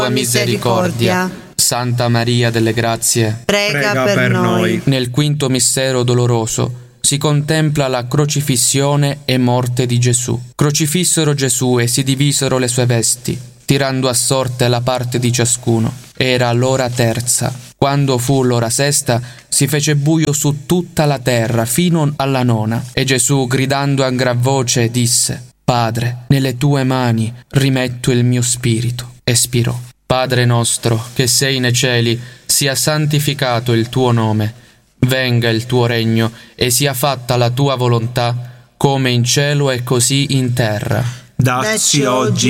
misericordia. Santa Maria delle Grazie, Prega per noi. Nel quinto mistero doloroso si contempla la crocifissione e morte di Gesù. Crocifissero Gesù e si divisero le sue vesti, tirando a sorte la parte di ciascuno. Era l'ora terza. Quando fu l'ora sesta, si fece buio su tutta la terra fino alla nona. E Gesù, gridando a gran voce, disse: Padre, nelle tue mani rimetto il mio spirito. Espirò. Padre nostro, che sei nei cieli, sia santificato il tuo nome. Venga il tuo regno e sia fatta la tua volontà, come in cielo e così in terra. Dacci oggi